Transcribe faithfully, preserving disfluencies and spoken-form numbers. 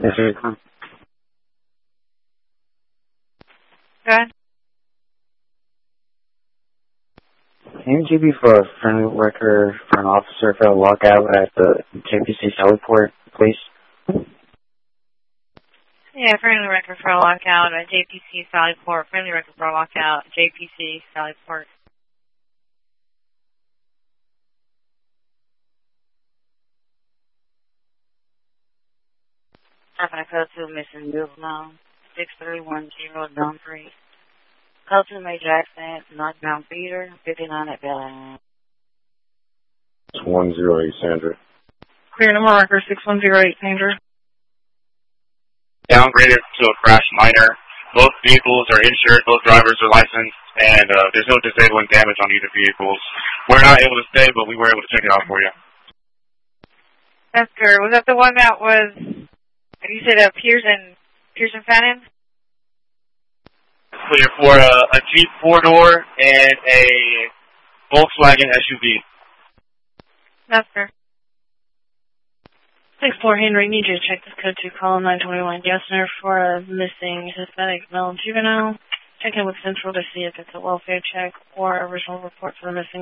Yes, sir. Go ahead. Can you be for a friendly worker for an officer for a lockout at the J P C Sallyport, please? Yeah, friendly record for a lockout at J P C Sallyport. Friendly record for a lockout at J P C Sallyport. I'm going to code to missing juvenile six three one zero Dumfries. Code to major accident, knockdown feeder, fifty-nine at Bel Air. one zero eight Sandra. Clear number record six one zero eight Sandra. Downgraded to a crash minor. Both vehicles are insured, both drivers are licensed, and uh, there's no disabling damage on either vehicles. We're not able to stay, but we were able to check it out for you. That's good. Was that the one that was, you said uh, Pearson, Pearson Fannin? Clear for a, a Jeep four-door and a Volkswagen S U V. That's good. six four Henry, need you to check this code to call nine twenty-one Gessner for a missing Hispanic male juvenile. Check in with Central to see if it's a welfare check or original report for the missing